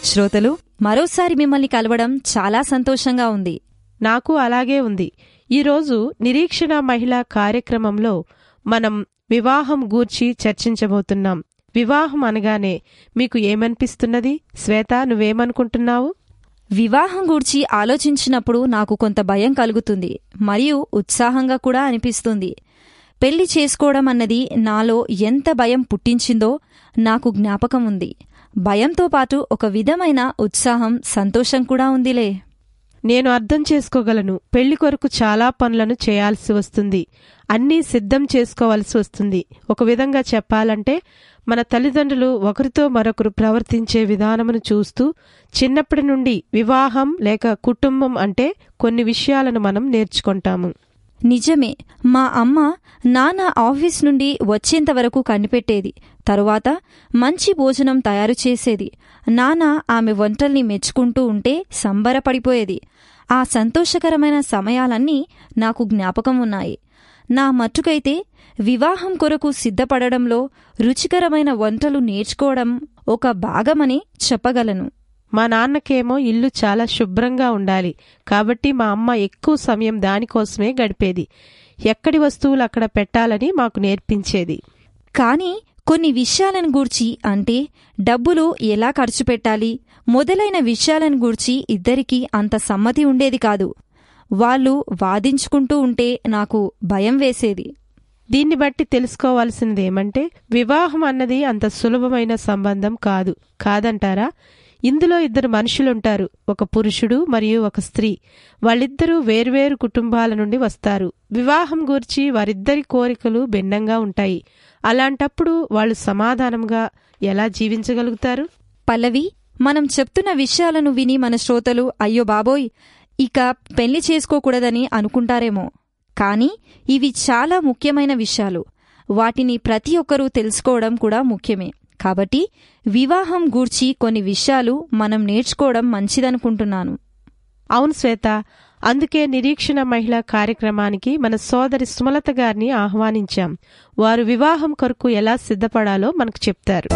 శ్రోతలు, మరోసారి మిమ్మల్ని కలవడం చాలా సంతోషంగా ఉంది. నాకు అలాగే ఉంది. ఈరోజు నిరీక్షణ మహిళా కార్యక్రమంలో మనం వివాహం గూర్చి చర్చించబోతున్నాం. వివాహం అనగానే మీకు ఏమనిపిస్తున్నది? శ్వేత, నువ్వేమనుకుంటున్నావు? వివాహం గూర్చి ఆలోచించినప్పుడు నాకు కొంత భయం కలుగుతుంది, మరియు ఉత్సాహంగా కూడా అనిపిస్తుంది. పెళ్లి చేసుకోవడం అన్నది నాలో ఎంత భయం పుట్టించిందో నాకు జ్ఞాపకం ఉంది. భయంతో పాటు ఒక విధమైన ఉత్సాహం, సంతోషం కూడా ఉందిలే. నేను అర్థం చేసుకోగలను. పెళ్లి కొరకు చాలా పనులను చేయాల్సి వస్తుంది, అన్నీ సిద్ధం చేసుకోవాల్సి వస్తుంది. ఒక విధంగా చెప్పాలంటే మన తల్లిదండ్రులు ఒకరితో మరొకరు ప్రవర్తించే విధానమును చూస్తూ చిన్నప్పటి నుండి వివాహం లేక కుటుంబం అంటే కొన్ని విషయాలను మనం నేర్చుకుంటాము. నిజమే. మా అమ్మ నాన్న ఆఫీస్ నుండి వచ్చేంత వరకు కనిపెట్టేది. తరువాత మంచి భోజనం తయారు చేసేది. నాన్న ఆమె వంటల్ని మెచ్చుకుంటూ ఉంటే సంబరపడిపోయేది. ఆ సంతోషకరమైన సమయాలన్నీ నాకు జ్ఞాపకం ఉన్నాయి. నా మట్టుకైతే వివాహం కొరకు సిద్ధపడడంలో రుచికరమైన వంటలు నేర్చుకోవడం ఒక భాగమని చెప్పగలను. మా నాన్నకేమో ఇల్లు చాలా శుభ్రంగా ఉండాలి, కాబట్టి మా అమ్మ ఎక్కువ సమయం దానికోసమే గడిపేది. ఎక్కడి వస్తువులు అక్కడ పెట్టాలని మాకు నేర్పించేది. కానీ కొన్ని విషయాలను గూర్చి, అంటే డబ్బులు ఎలా ఖర్చు పెట్టాలి మొదలైన విషయాలను గూర్చి ఇద్దరికీ అంత సమ్మతి ఉండేది కాదు. వాళ్ళు వాదించుకుంటూ ఉంటే నాకు భయం వేసేది. దీన్ని బట్టి తెలుసుకోవాల్సినదేమంటే వివాహం అన్నది అంత సులభమైన సంబంధం కాదంటారా? ఇందులో ఇద్దరు మనుషులుంటారు, ఒక పురుషుడు మరియు ఒక స్త్రీ. వాళ్ళిద్దరూ వేర్వేరు కుటుంబాల నుండి వస్తారు. వివాహం గూర్చి వారిద్దరి కోరికలు భిన్నంగా ఉంటాయి. అలాంటప్పుడు వాళ్ళు సమాధానంగా ఎలా జీవించగలుగుతారు? పల్లవి, మనం చెప్తున్న విషయాలను విని మన శ్రోతలు అయ్యో బాబోయ్, ఇక పెళ్లి చేసుకోకూడదని అనుకుంటారేమో. కానీ ఇవి చాలా ముఖ్యమైన విషయాలు. వాటిని ప్రతి ఒక్కరూ తెలుసుకోవడం కూడా ముఖ్యమే. కాబట్టి వివాహం గూర్చి కొన్ని విషయాలు మనం నేర్చుకోవడం మంచిదనుకుంటున్నాను. అవును శ్వేత, అందుకే నిరీక్షణ మహిళా కార్యక్రమానికి మన సోదరి సుమలత గారిని ఆహ్వానించాం. వారు వివాహం కొరకు ఎలా సిద్ధపడాలో మనకు చెప్తారు.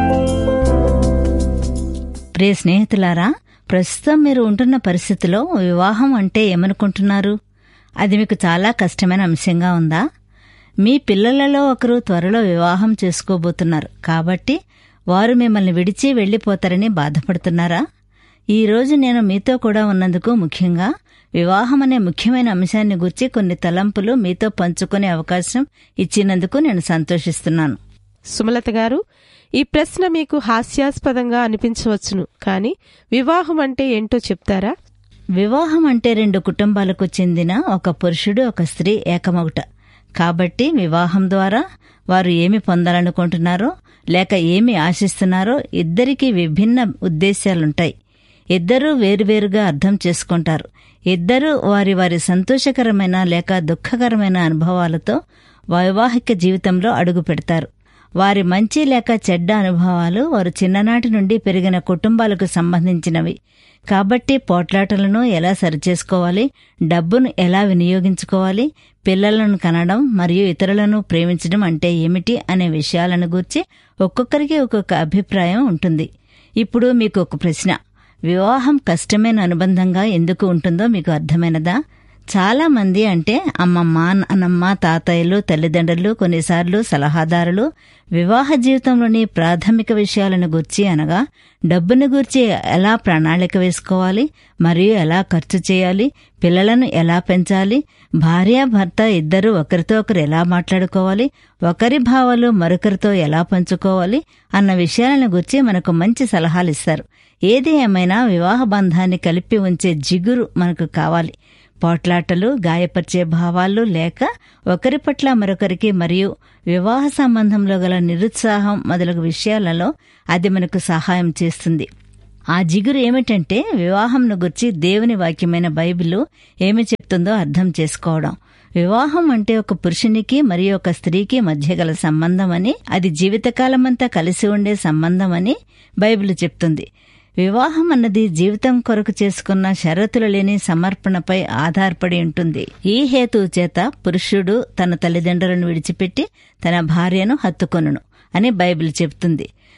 ప్రియ స్నేహితులారా, ప్రస్తుతం మీరు ఉంటున్న పరిస్థితిలో వివాహం అంటే ఏమనుకుంటున్నారు? అది మీకు చాలా కష్టమైన అంశంగా ఉందా? మీ పిల్లలలో ఒకరు త్వరలో వివాహం చేసుకోబోతున్నారు, కాబట్టి వారు మిమ్మల్ని విడిచి వెళ్లిపోతారని బాధపడుతున్నారా? ఈరోజు నేను మీతో కూడా ఉన్నందుకు, ముఖ్యంగా వివాహం అనే ముఖ్యమైన అంశాన్ని గురించి కొన్ని తలంపులు మీతో పంచుకునే అవకాశం ఇచ్చినందుకు నేను సంతోషిస్తున్నాను. సుమలత గారు, ఈ ప్రశ్న మీకు హాస్యాస్పదంగా అనిపించవచ్చును, కానీ వివాహం అంటే ఏంటో చెప్తారా? వివాహం అంటే రెండు కుటుంబాలకు చెందిన ఒక పురుషుడు, ఒక స్త్రీ ఏకమగుట. కాబట్టి వివాహం ద్వారా వారు ఏమి పొందాలనుకుంటున్నారో లేక ఏమి ఆశిస్తున్నారో ఇద్దరికీ విభిన్న ఉద్దేశాలుంటాయి. ఇద్దరూ వేరువేరుగా అర్థం చేసుకుంటారు. ఇద్దరూ వారి వారి సంతోషకరమైన లేక దుఃఖకరమైన అనుభవాలతో వైవాహిక జీవితంలో అడుగు పెడతారు. వారి మంచి లేక చెడ్డ అనుభవాలు వారు చిన్ననాటి నుండి పెరిగిన కుటుంబాలకు సంబంధించినవి. కాబట్టి పోట్లాటలను ఎలా సరిచేసుకోవాలి, డబ్బును ఎలా వినియోగించుకోవాలి, పిల్లలను కనడం మరియు ఇతరులను ప్రేమించడం అంటే ఏమిటి అనే విషయాలను గూర్చి ఒక్కొక్కరికి ఒక్కొక్క అభిప్రాయం ఉంటుంది. ఇప్పుడు మీకు ఒక ప్రశ్న: వివాహం కష్టమైన అనుబంధంగా ఎందుకు ఉంటుందో మీకు అర్థమైనదా? చాలా మంది, అంటే అమ్మమ్మ, నాన్నమ్మ, తాతయ్యలు, తల్లిదండ్రులు, కొన్నిసార్లు సలహాదారులు వివాహ జీవితంలోని ప్రాథమిక విషయాలను గూర్చి, అనగా డబ్బును గూర్చి ఎలా ప్రణాళిక వేసుకోవాలి మరియు ఎలా ఖర్చు చేయాలి, పిల్లలను ఎలా పెంచాలి, భార్యాభర్త ఇద్దరూ ఒకరితో ఒకరు ఎలా మాట్లాడుకోవాలి, ఒకరి భావాలు మరొకరితో ఎలా పంచుకోవాలి అన్న విషయాలను గూర్చి మనకు మంచి సలహాలిస్తారు. ఏది ఏమైనా వివాహ బంధాన్ని కలిపి ఉంచే జిగురు మనకు కావాలి. పోట్లాటలు, గాయపరిచే భావాలు లేక ఒకరి పట్ల మరొకరికి మరియు వివాహ సంబంధంలో గల నిరుత్సాహం మొదలగు విషయాలలో అది మనకు సహాయం చేస్తుంది. ఆ జిగురు ఏమిటంటే వివాహంను గురించి దేవుని వాక్యమైన బైబిలు ఏమి చెప్తుందో అర్థం చేసుకోవడం. వివాహం అంటే ఒక పురుషునికి మరియు ఒక స్త్రీకి మధ్య గల సంబంధమని, అది జీవితకాలమంతా కలిసి ఉండే సంబంధమని బైబిలు చెప్తుంది. వివాహం అన్నది జీవితం కొరకు చేసుకున్న షరతులు లేని సమర్పణపై ఆధారపడి ఉంటుంది. ఈ హేతువు చేత పురుషుడు తన తల్లిదండ్రులను విడిచిపెట్టి తన భార్యను హత్తుకొనును అని బైబిల్ చెప్తుంది.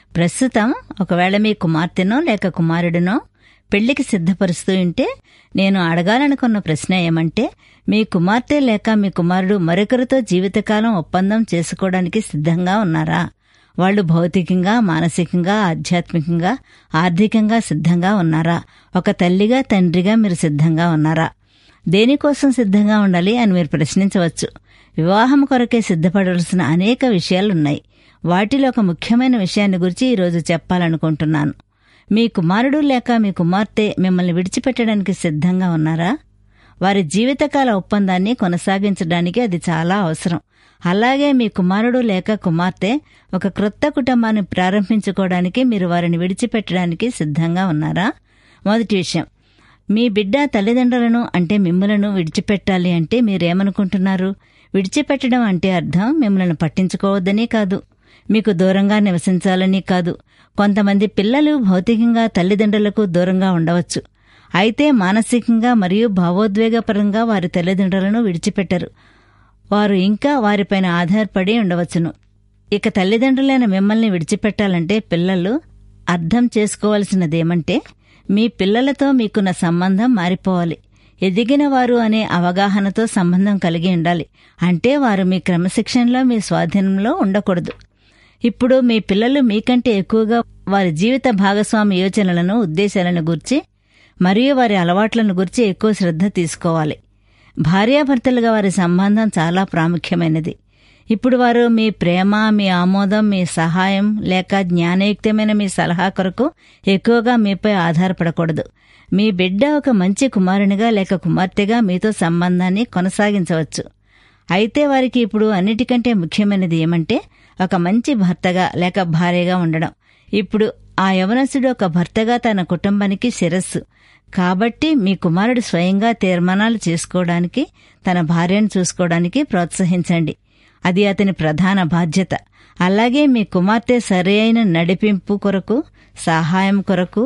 ప్రస్తుతం ఒకవేళ మీ కుమార్తెనో లేక కుమారుడినో పెళ్లికి సిద్ధపరుస్తూ ఉంటే నేను అడగాలనుకున్న ప్రశ్న ఏమంటే, మీ కుమార్తె లేక మీ కుమారుడు మరొకరితో జీవితకాలం ఒప్పందం చేసుకోవడానికి సిద్ధంగా ఉన్నారా? వాళ్ళు భౌతికంగా, మానసికంగా, ఆధ్యాత్మికంగా, ఆర్థికంగా సిద్ధంగా ఉన్నారా? ఒక తల్లిగా, తండ్రిగా మీరు సిద్ధంగా ఉన్నారా? దేనికోసం సిద్ధంగా ఉండాలి అని మీరు ప్రశ్నించవచ్చు. వివాహం కొరకే సిద్ధపడాల్సిన అనేక విషయాలున్నాయి. వాటిలో ఒక ముఖ్యమైన విషయాన్ని గురించి ఈరోజు చెప్పాలనుకుంటున్నాను. మీ కుమారుడు లేక మీ కుమార్తె మిమ్మల్ని విడిచిపెట్టడానికి సిద్ధంగా ఉన్నారా? వారి జీవితకాల ఒప్పందాన్ని కొనసాగించడానికి అది చాలా అవసరం. అలాగే మీ కుమారుడు లేక కుమార్తె ఒక క్రొత్త కుటుంబాన్ని ప్రారంభించుకోవడానికి మీరు వారిని విడిచిపెట్టడానికి సిద్ధంగా ఉన్నారా? మొదటి విషయం, మీ బిడ్డ తల్లిదండ్రులను అంటే మిమ్మలను విడిచిపెట్టాలి అంటే మీరేమనుకుంటున్నారు? విడిచిపెట్టడం అంటే అర్థం మిమ్మల్ని పట్టించుకోవద్దని కాదు, మీకు దూరంగా నివసించాలని కాదు. కొంతమంది పిల్లలు భౌతికంగా తల్లిదండ్రులకు దూరంగా ఉండవచ్చు, అయితే మానసికంగా మరియు భావోద్వేగపరంగా వారి తల్లిదండ్రులను విడిచిపెట్టరు. వారు ఇంకా వారిపైన ఆధారపడి ఉండవచ్చును. ఇక తల్లిదండ్రులైన మిమ్మల్ని విడిచిపెట్టాలంటే పిల్లలు అర్థం చేసుకోవాల్సినదేమంటే, మీ పిల్లలతో మీకున్న సంబంధం మారిపోవాలి. ఎదిగిన వారు అనే అవగాహనతో సంబంధం కలిగి ఉండాలి. అంటే వారు మీ క్రమశిక్షణలో, మీ స్వాధీనంలో ఉండకూడదు. ఇప్పుడు మీ పిల్లలు మీకంటే ఎక్కువగా వారి జీవిత భాగస్వామి యోచనలను, ఉద్దేశాలను గురించి మరియు వారి అలవాట్లను గురించి ఎక్కువ శ్రద్ధ తీసుకోవాలి. భార్యాభర్తలుగా వారి సంబంధం చాలా ప్రాముఖ్యమైనది. ఇప్పుడు వారు మీ ప్రేమ, మీ ఆమోదం, మీ సహాయం లేక జ్ఞానయుక్తమైన మీ సలహా కొరకు ఎక్కువగా మీపై ఆధారపడకూడదు. మీ బిడ్డ ఒక మంచి కుమారునిగా లేక కుమార్తెగా మీతో సంబంధాన్ని కొనసాగించవచ్చు. అయితే వారికి ఇప్పుడు అన్నిటికంటే ముఖ్యమైనది ఏమంటే ఒక మంచి భర్తగా లేక భార్యగా ఉండడం. ఇప్పుడు ఆ యవనస్తుడు ఒక భర్తగా తన కుటుంబానికి శిరస్సు. కాబట్టి మీ కుమారుడు స్వయంగా తీర్మానాలు చేసుకోవడానికి, తన భార్యను చూసుకోవడానికి ప్రోత్సహించండి. అది అతని ప్రధాన బాధ్యత. అలాగే మీ కుమార్తె సరైన నడిపింపు కొరకు, సహాయం కొరకు,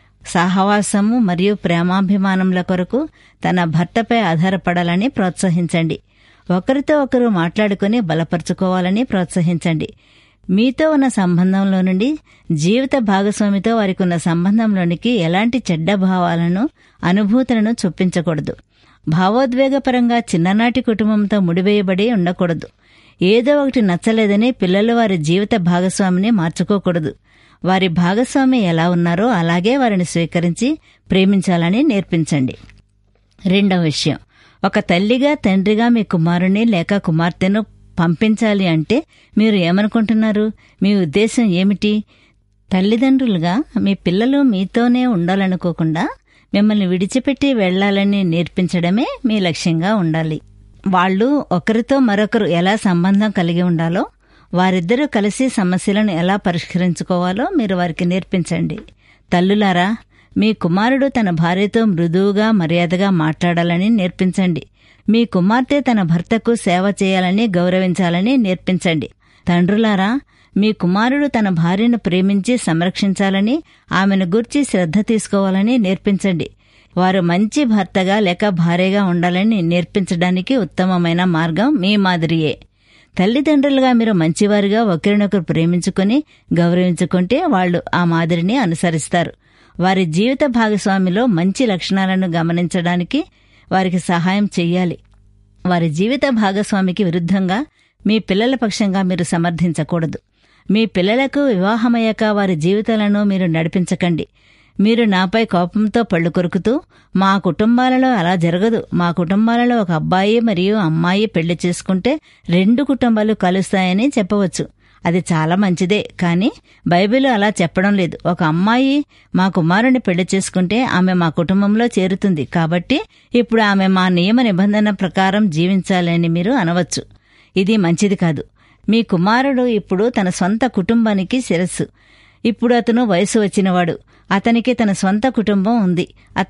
సహవాసము మరియు ప్రేమాభిమానముల కొరకు తన భర్తపై ఆధారపడాలని ప్రోత్సహించండి. ఒకరితో ఒకరు మాట్లాడుకుని బలపరుచుకోవాలని ప్రోత్సహించండి. మీతో ఉన్న సంబంధంలో నుండి జీవిత భాగస్వామితో వారికి ఉన్న సంబంధంలోనికి ఎలాంటి చెడ్డ భావాలను, అనుభూతులను చొప్పించకూడదు. భావోద్వేగపరంగా చిన్ననాటి కుటుంబంతో ముడివేయబడి ఉండకూడదు. ఏదో ఒకటి నచ్చలేదని పిల్లలు వారి జీవిత భాగస్వామిని మార్చుకోకూడదు. వారి భాగస్వామి ఎలా ఉన్నారో అలాగే వారిని స్వీకరించి ప్రేమించాలని నేర్పించండి. రెండవ విషయం, ఒక తల్లిగా, తండ్రిగా మీ కుమారుని లేక కుమార్తెను పంపించాలి అంటే మీరు ఏమనుకుంటున్నారు? మీ ఉద్దేశం ఏమిటి? తల్లిదండ్రులుగా మీ పిల్లలు మీతోనే ఉండాలనుకోకుండా మిమ్మల్ని విడిచిపెట్టి వెళ్లాలని నేర్పించడమే మీ లక్ష్యంగా ఉండాలి. వాళ్ళు ఒకరితో మరొకరు ఎలా సంబంధం కలిగి ఉండాలో, వారిద్దరూ కలిసి సమస్యలను ఎలా పరిష్కరించుకోవాలో మీరు వారికి నేర్పించండి. తల్లులారా, మీ కుమారుడు తన భార్యతో మృదువుగా, మర్యాదగా మాట్లాడాలని నేర్పించండి. మీ కుమార్తె తన భర్తకు సేవ చేయాలని, గౌరవించాలని నేర్పించండి. తండ్రులారా, మీ కుమారుడు తన భార్యను ప్రేమించి సంరక్షించాలని, ఆమెను గూర్చి శ్రద్ధ తీసుకోవాలని నేర్పించండి. వారు మంచి భర్తగా లేక భార్యగా ఉండాలని నేర్పించడానికి ఉత్తమమైన మార్గం మీ మాదిరియే. తల్లిదండ్రులుగా మీరు మంచివారిగా ఒకరినొకరు ప్రేమించుకుని గౌరవించుకుంటే వాళ్లు ఆ మాదిరిని అనుసరిస్తారు. వారి జీవిత భాగస్వామిలో మంచి లక్షణాలను గమనించడానికి వారికి సహాయం చెయ్యాలి. వారి జీవిత భాగస్వామికి విరుద్ధంగా మీ పిల్లల పక్షంగా మీరు సమర్థించకూడదు. మీ పిల్లలకు వివాహమయ్యాక వారి జీవితాలను మీరు నడిపించకండి. మీరు నాపై కోపంతో పళ్ళు కొరుకుతూ, మా కుటుంబాలలో అలా జరగదు, మా కుటుంబాలలో ఒక అబ్బాయి మరియు అమ్మాయి పెళ్లి చేసుకుంటే 2 కుటుంబాలు కలుస్తాయని చెప్పవచ్చు. అది చాలా మంచిదే, కానీ బైబిల్ అలా చెప్పడం లేదు. ఒక అమ్మాయి మా కుమారుని పెళ్లి చేసుకుంటే ఆమె మా కుటుంబంలో చేరుతుంది, కాబట్టి ఇప్పుడు ఆమె మా నియమ నిబంధన ప్రకారం జీవించాలని మీరు అనవచ్చు. ఇది మంచిది కాదు. మీ కుమారుడు ఇప్పుడు తన సొంత కుటుంబానికి శిరస్సు. ఇప్పుడు అతను వయసు వచ్చినవాడు. అతనికి తన సొంత కుటుంబం ఉంది.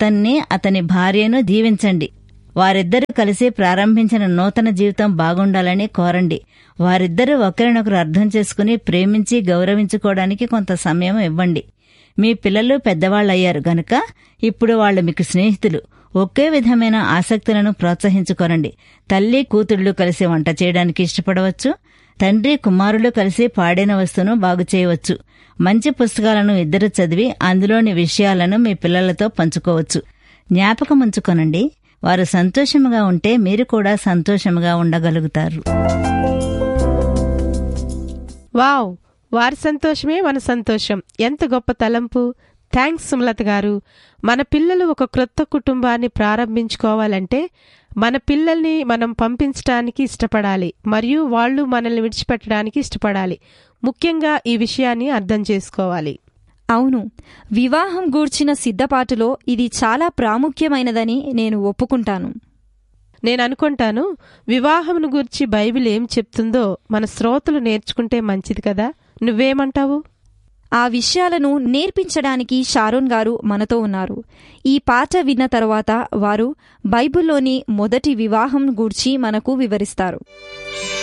అతని భార్యను దీవించండి. వారిద్దరూ కలిసి ప్రారంభించిన నూతన జీవితం బాగుండాలని కోరండి. వారిద్దరూ ఒకరినొకరు అర్థం చేసుకుని ప్రేమించి గౌరవించుకోవడానికి కొంత సమయం ఇవ్వండి. మీ పిల్లలు పెద్దవాళ్లయ్యారు గనుక ఇప్పుడు వాళ్లు మీకు స్నేహితులు. ఒకే విధమైన ఆసక్తులను ప్రోత్సహించుకోరండి. తల్లి కూతుళ్లు కలిసి వంట చేయడానికి ఇష్టపడవచ్చు. తండ్రి కుమారులు కలిసి పాడైన వస్తువును బాగుచేయవచ్చు. మంచి పుస్తకాలను ఇద్దరు చదివి అందులోని విషయాలను మీ పిల్లలతో పంచుకోవచ్చు. జ్ఞాపకముంచుకొనండి, వారు సంతోషముగా ఉంటే మీరు కూడా సంతోషముగా ఉండగలుగుతారు. వావ్, వారి సంతోషమే మన సంతోషం. ఎంత గొప్ప తలంపు. థ్యాంక్స్ సుమలత గారు. మన పిల్లలు ఒక క్రొత్త కుటుంబాన్ని ప్రారంభించుకోవాలంటే మన పిల్లల్ని మనం పంపించడానికి ఇష్టపడాలి మరియు వాళ్ళు మనల్ని విడిచిపెట్టడానికి ఇష్టపడాలి. ముఖ్యంగా ఈ విషయాన్ని అర్థం చేసుకోవాలి. అవును, వివాహం గూర్చిన సిద్ధపాటులో ఇది చాలా ప్రాముఖ్యమైనదని నేను ఒప్పుకుంటాను. నేను అనుకుంటాను, వివాహమును గురించి బైబిల్ ఏం చెప్తుందో మన శ్రోతలు నేర్చుకుంటే మంచిది కదా. నువ్వేమంటావు? ఆ విషయాలను నేర్పించడానికి షారోన్ గారు మనతో ఉన్నారు. ఈ పాట విన్న తరువాత వారు బైబిల్లోని మొదటి వివాహం గూర్చి మనకు వివరిస్తారు.